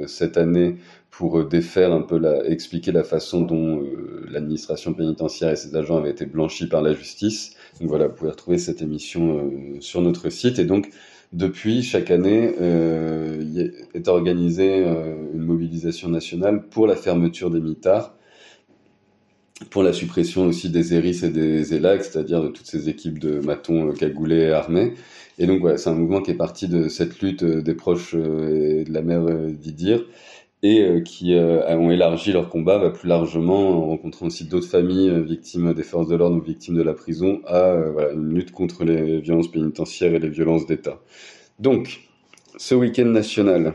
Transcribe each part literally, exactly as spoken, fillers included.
cette année pour défaire un peu la, expliquer la façon dont euh, l'administration pénitentiaire et ses agents avaient été blanchis par la justice. Donc voilà, vous pouvez retrouver cette émission euh, sur notre site. Et donc, depuis, chaque année, euh, y est, est organisée euh, une mobilisation nationale pour la fermeture des mitards, pour la suppression aussi des hérisses et des élacs, c'est-à-dire de toutes ces équipes de matons euh, cagoulés et armés. Et donc, ouais, c'est un mouvement qui est parti de cette lutte euh, des proches euh, et de la mère euh, d'Idir, et euh, qui euh, ont élargi leur combat bah, plus largement, en rencontrant aussi d'autres familles euh, victimes des forces de l'ordre ou victimes de la prison, à euh, voilà, une lutte contre les violences pénitentiaires et les violences d'État. Donc, ce week-end national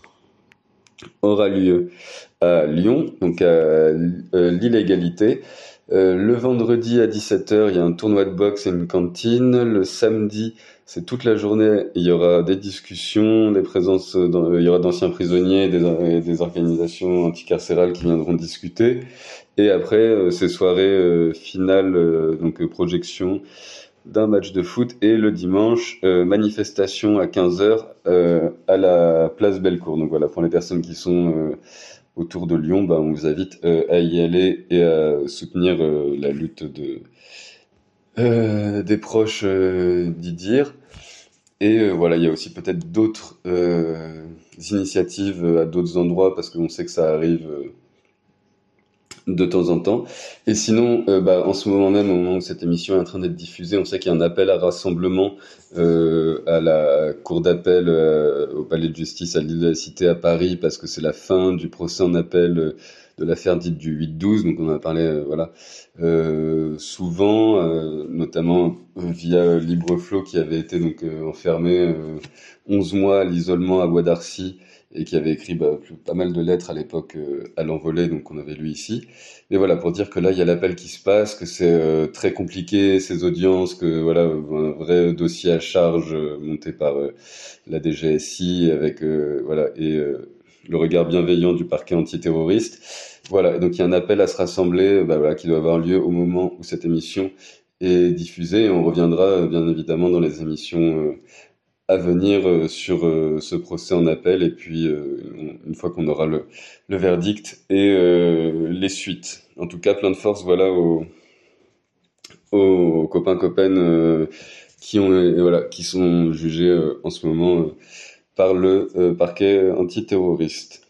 aura lieu à Lyon, donc à euh, l'Illégalité. Euh, le vendredi à dix-sept heures, il y a un tournoi de boxe et une cantine. Le samedi, c'est toute la journée, il y aura des discussions, des présences, dans, il y aura d'anciens prisonniers, des, des organisations anticarcérales qui viendront discuter. Et après, euh, ces soirées euh, finales, euh, donc euh, projection d'un match de foot, et le dimanche, euh, manifestation à quinze heures euh, à la place Bellecour. Donc voilà, pour les personnes qui sont euh, autour de Lyon, bah, on vous invite euh, à y aller et à soutenir euh, la lutte de, euh, des proches euh, d'Idir. Et euh, voilà, il y a aussi peut-être d'autres euh, initiatives à d'autres endroits, parce qu'on sait que ça arrive euh, de temps en temps. Et sinon, euh, bah, en ce moment même, au moment où cette émission est en train d'être diffusée, on sait qu'il y a un appel à rassemblement euh, à la cour d'appel euh, au palais de justice à l'île de la Cité à Paris, parce que c'est la fin du procès en appel euh, de l'affaire dite du huit douze. Donc on en a parlé euh, voilà, euh, souvent, euh, notamment euh, via Libreflow, qui avait été donc euh, enfermé euh, onze mois à l'isolement à Bois d'Arcy, et qui avait écrit bah, plus, pas mal de lettres à l'époque euh, à l'envolée, donc qu'on avait lu ici. Mais voilà, pour dire que là, il y a l'appel qui se passe, que c'est euh, très compliqué, ces audiences, que voilà, un vrai dossier à charge euh, monté par euh, la D G S I, avec euh, voilà, et euh, le regard bienveillant du parquet antiterroriste. Voilà, et donc il y a un appel à se rassembler, bah, voilà, qui doit avoir lieu au moment où cette émission est diffusée, et on reviendra bien évidemment dans les émissions euh, à venir euh, sur euh, ce procès en appel, et puis euh, une fois qu'on aura le, le verdict et euh, les suites. En tout cas, plein de force voilà aux, aux copains copaines euh, qui ont euh, voilà qui sont jugés euh, en ce moment euh, par le euh, parquet antiterroriste.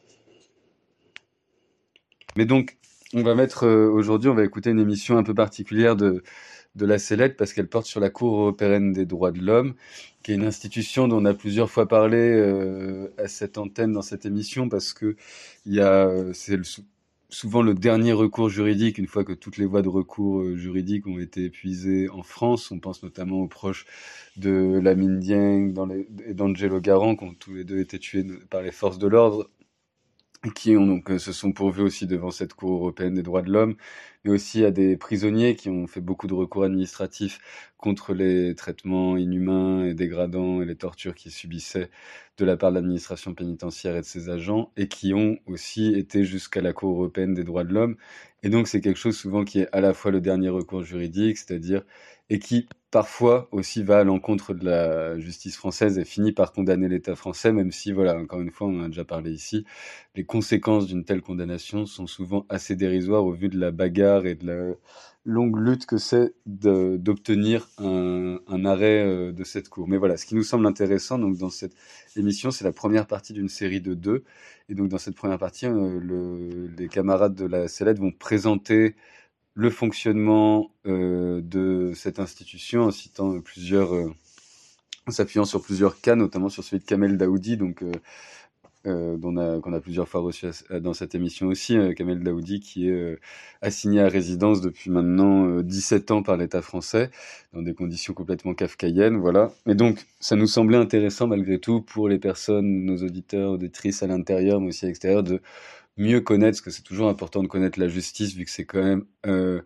Mais donc, on va mettre euh, aujourd'hui, on va écouter une émission un peu particulière de de la Célèbre, parce qu'elle porte sur la Cour européenne des droits de l'homme, qui est une institution dont on a plusieurs fois parlé euh, à cette antenne dans cette émission, parce que il y a, c'est le, souvent le dernier recours juridique, une fois que toutes les voies de recours euh, juridiques ont été épuisées en France. On pense notamment aux proches de Lamine Dieng dans les, et d'Angelo Garant, qui ont tous les deux été tués par les forces de l'ordre, qui ont donc se sont pourvus aussi devant cette Cour européenne des droits de l'homme, mais aussi à des prisonniers qui ont fait beaucoup de recours administratifs contre les traitements inhumains et dégradants et les tortures qu'ils subissaient de la part de l'administration pénitentiaire et de ses agents, et qui ont aussi été jusqu'à la Cour européenne des droits de l'homme. Et donc c'est quelque chose souvent qui est à la fois le dernier recours juridique, c'est-à-dire, et qui parfois aussi va à l'encontre de la justice française et finit par condamner l'État français, même si, voilà, encore une fois, on en a déjà parlé ici, les conséquences d'une telle condamnation sont souvent assez dérisoires au vu de la bagarre et de la longue lutte que c'est de, d'obtenir un, un arrêt euh, de cette cour. Mais voilà, ce qui nous semble intéressant donc dans cette émission, c'est la première partie d'une série de deux. Et donc dans cette première partie, euh, le, les camarades de la Célèbre vont présenter le fonctionnement euh, de cette institution en citant plusieurs, euh, en s'appuyant sur plusieurs cas, notamment sur celui de Kamel Daoudi, donc euh, euh, dont on a, qu'on a plusieurs fois reçu à, dans cette émission aussi, euh, Kamel Daoudi, qui est euh, assigné à résidence depuis maintenant euh, dix-sept ans par l'État français, dans des conditions complètement kafkaïennes, voilà. Et donc, ça nous semblait intéressant malgré tout pour les personnes, nos auditeurs, auditrices à l'intérieur, mais aussi à l'extérieur, de mieux connaître, parce que c'est toujours important de connaître la justice, vu que c'est quand même euh,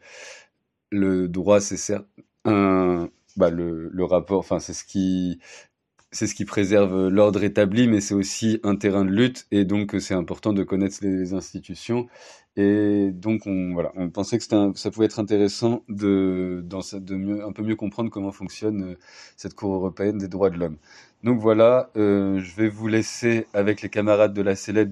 le droit, c'est certes un, bah le, le rapport, enfin c'est ce qui c'est ce qui préserve l'ordre établi, mais c'est aussi un terrain de lutte, et donc c'est important de connaître les institutions. Et donc on voilà, on pensait que c'était un, ça pouvait être intéressant de dans cette, de mieux un peu mieux comprendre comment fonctionne euh, cette Cour européenne des droits de l'homme. Donc voilà, euh, je vais vous laisser avec les camarades de la Célèbre